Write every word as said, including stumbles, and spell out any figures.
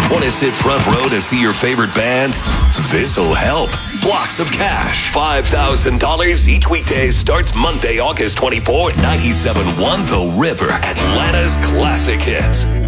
Want to sit front row to see your favorite band? This'll help. Blocks of Cash. five thousand dollars each weekday starts Monday, August twenty-fourth. ninety-seven point one The River, Atlanta's classic hits.